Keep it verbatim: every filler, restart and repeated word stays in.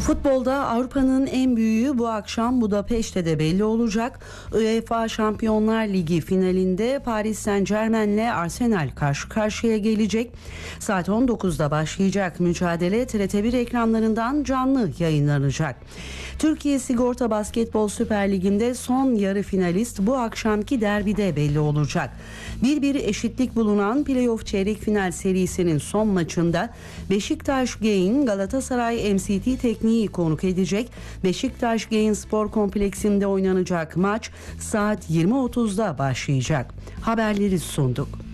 Futbolda Avrupa'nın en büyüğü bu akşam Budapeşte'de belli olacak. UEFA Şampiyonlar Ligi finalinde Paris Saint-Germain'le Arsenal karşı karşıya gelecek. Saat on dokuzda başlayacak mücadele T R T bir ekranlarından canlı yayınlanacak. Türkiye Sigorta Basketbol Süper Ligi'nde son yarı finalist bu akşamki derbide belli olacak. bir bir eşitlik bulunan playoff çeyrek final serisinin son maçında Beşiktaş Gain Galatasaray M C T Tekniği konuk edecek. Beşiktaş Gain Spor Kompleksinde oynanacak maç saat yirmi otuzda başlayacak. Haberleri sunduk.